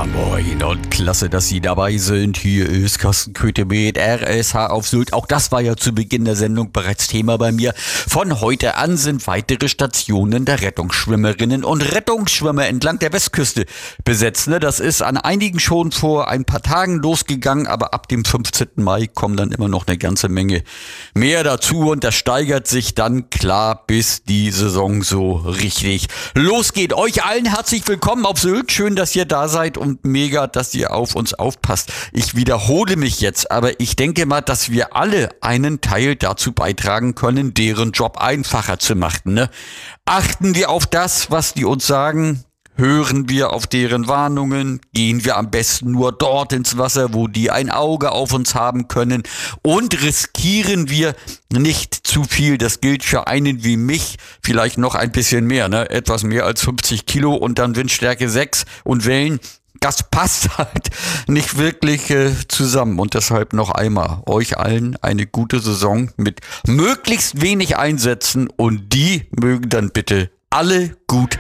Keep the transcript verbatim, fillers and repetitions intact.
Ja, moin und klasse, dass Sie dabei sind. Hier ist Carsten Köthe mit R S H auf Sylt. Auch das war ja zu Beginn der Sendung bereits Thema bei mir. Von heute an sind weitere Stationen der Rettungsschwimmerinnen und Rettungsschwimmer entlang der Westküste besetzt. Ne? Das ist an einigen schon vor ein paar Tagen losgegangen, aber ab dem fünfzehnten Mai kommen dann immer noch eine ganze Menge mehr dazu und das steigert sich dann klar, bis die Saison so richtig losgeht. Euch allen herzlich willkommen auf Sylt. Schön, dass ihr da seid und mega, dass ihr auf uns aufpasst. Ich wiederhole mich jetzt, aber ich denke mal, dass wir alle einen Teil dazu beitragen können, deren Job einfacher zu machen. Ne? Achten wir auf das, was die uns sagen. Hören wir auf deren Warnungen, gehen wir am besten nur dort ins Wasser, wo die ein Auge auf uns haben können und riskieren wir nicht zu viel. Das gilt für einen wie mich, vielleicht noch ein bisschen mehr, ne? Etwas mehr als fünfzig Kilo und dann Windstärke sechs und Wellen. Das passt halt nicht wirklich äh, zusammen und deshalb noch einmal euch allen eine gute Saison mit möglichst wenig Einsätzen und die mögen dann bitte alle gut